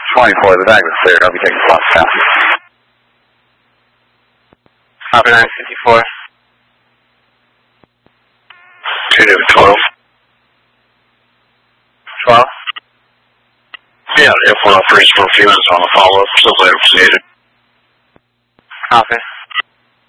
24, the bag is cleared. I'll be taking slots now. Copy 954. 12. 12? Yeah, if we're operating for a few minutes on the follow-up, so later if needed. Copy.